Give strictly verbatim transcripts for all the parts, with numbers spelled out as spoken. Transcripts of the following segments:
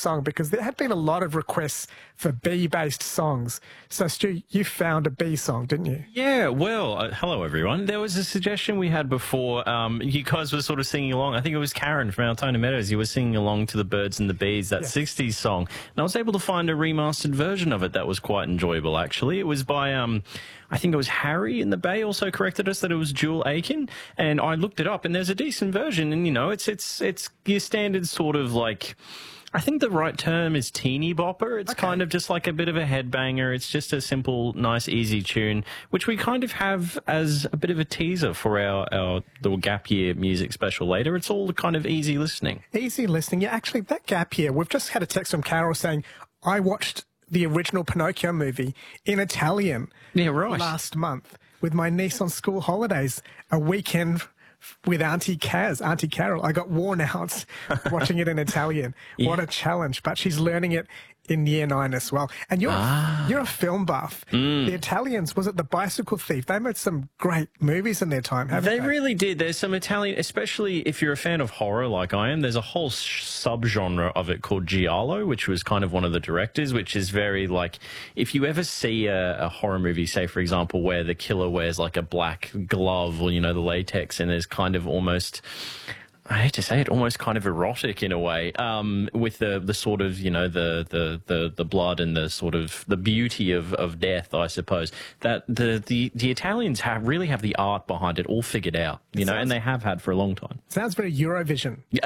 song, because there had been a lot of requests for bee-based songs. So, Stu, you found a bee song, didn't you? Yeah, well, uh, hello, everyone. There was a suggestion we had before. Um, you guys were sort of singing along. I think it was Karen from Altona Meadows. You were singing along to the Birds and the Bees, that Yeah. sixties song. And I was able to find a remastered version of it that was quite enjoyable, actually. It was by, um, I think it was Harry in the Bay also corrected us that it was Jewel Aiken. And I looked it up, and there's a decent version. And, you know, it's, it's, it's your standard sort of like... I think the right term is teeny bopper. It's Okay. kind of just like a bit of a headbanger. It's just a simple, nice, easy tune, which we kind of have as a bit of a teaser for our, our little gap year music special later. It's all kind of easy listening. Easy listening. Yeah, actually, that gap here, we've just had a text from Carol saying, I watched the original Pinocchio movie in Italian Yeah, right. last month with my niece on school holidays, a weekend with Auntie Kaz, Auntie Carol. I got worn out watching it in Italian. Yeah. What a challenge. But she's learning it in year nine as well. And you're, Ah. you're a film buff. Mm. The Italians, was it The Bicycle Thief? They made some great movies in their time, haven't they? They really did. There's some Italian, especially if you're a fan of horror like I am, there's a whole sh- subgenre of it called Giallo, which was kind of one of the directors, which is very like, if you ever see a, a horror movie, say, for example, where the killer wears like a black glove or, you know, the latex, and there's kind of almost... I hate to say it, almost kind of erotic in a way, um, with the, the sort of, you know, the, the, the, the blood and the sort of the beauty of, of death, I suppose. That the, the, the Italians have really have the art behind it all figured out, you know, Sounds- and they have had for a long time. Sounds very Eurovision. Yeah,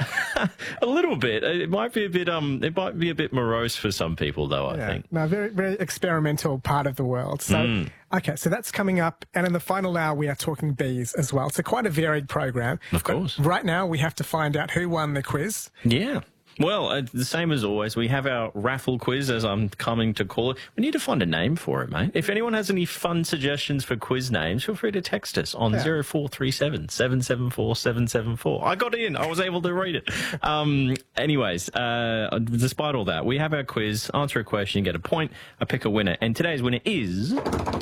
a little bit. It might be a bit, um, it might be a bit morose for some people, though, I Yeah. think. No, very, very experimental part of the world. So, Mm. okay, so that's coming up. And in the final hour, we are talking bees as well. So quite a varied program. Of But course. right now, we have to find out who won the quiz. Yeah. Well, uh, the same as always, we have our raffle quiz, as I'm coming to call it. We need to find a name for it, mate. If anyone has any fun suggestions for quiz names, feel free to text us on Yeah. zero four three seven, seven seven four, seven seven four. I got in. I was able to read it. Um, anyways, uh, despite all that, we have our quiz. Answer a question, get a point. I pick a winner. And today's winner is...